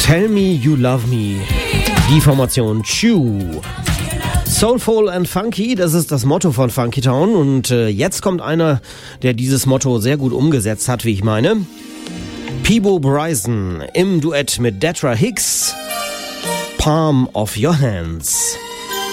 Tell Me You Love Me, die Formation Chew. Soulful and Funky, das ist das Motto von Funky Town. Und jetzt kommt einer, der dieses Motto sehr gut umgesetzt hat, wie ich meine. Peabo Bryson im Duett mit Detra Hicks, Palm of Your Hands.